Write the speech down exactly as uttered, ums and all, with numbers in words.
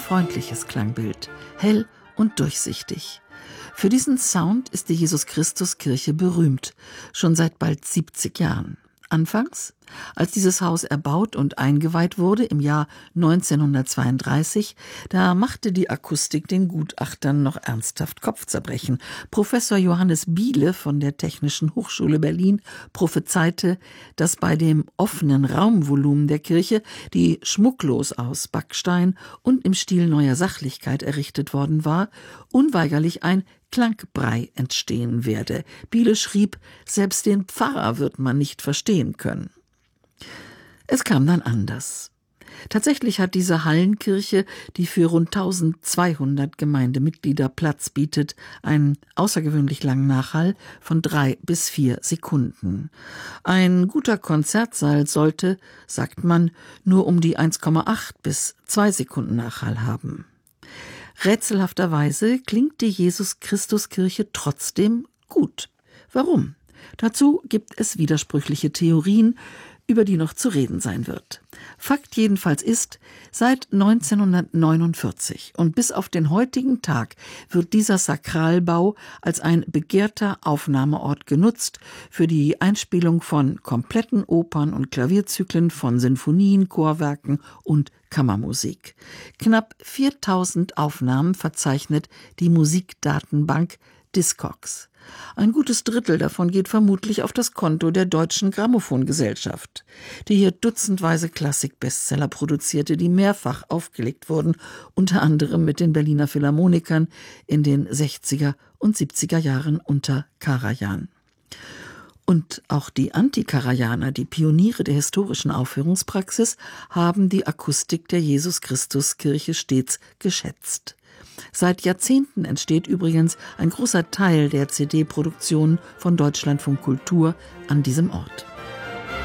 freundliches Klangbild, hell und durchsichtig. Für diesen Sound ist die Jesus-Christus-Kirche berühmt, schon seit bald siebzig Jahren. Anfangs, als dieses Haus erbaut und eingeweiht wurde im Jahr neunzehnhundertzweiunddreißig, da machte die Akustik den Gutachtern noch ernsthaft Kopfzerbrechen. Professor Johannes Biele von der Technischen Hochschule Berlin prophezeite, dass bei dem offenen Raumvolumen der Kirche, die schmucklos aus Backstein und im Stil neuer Sachlichkeit errichtet worden war, unweigerlich ein Klangbrei entstehen werde. Biele schrieb, selbst den Pfarrer wird man nicht verstehen können. Es kam dann anders. Tatsächlich hat diese Hallenkirche, die für rund eintausendzweihundert Gemeindemitglieder Platz bietet, einen außergewöhnlich langen Nachhall von drei bis vier Sekunden. Ein guter Konzertsaal sollte, sagt man, nur um die eins Komma acht bis zwei Sekunden Nachhall haben. Rätselhafterweise klingt die Jesus-Christus-Kirche trotzdem gut. Warum? Dazu gibt es widersprüchliche Theorien, über die noch zu reden sein wird. Fakt jedenfalls ist, seit neunzehnhundertneunundvierzig und bis auf den heutigen Tag wird dieser Sakralbau als ein begehrter Aufnahmeort genutzt für die Einspielung von kompletten Opern und Klavierzyklen, von Sinfonien, Chorwerken und Kammermusik. Knapp viertausend Aufnahmen verzeichnet die Musikdatenbank Discogs. Ein gutes Drittel davon geht vermutlich auf das Konto der Deutschen Grammophongesellschaft, die hier dutzendweise Klassik-Bestseller produzierte, die mehrfach aufgelegt wurden, unter anderem mit den Berliner Philharmonikern in den sechziger und siebziger Jahren unter Karajan. Und auch die Anti-Karajaner, die Pioniere der historischen Aufführungspraxis, haben die Akustik der Jesus-Christus-Kirche stets geschätzt. Seit Jahrzehnten entsteht übrigens ein großer Teil der C D-Produktion von Deutschlandfunk Kultur an diesem Ort.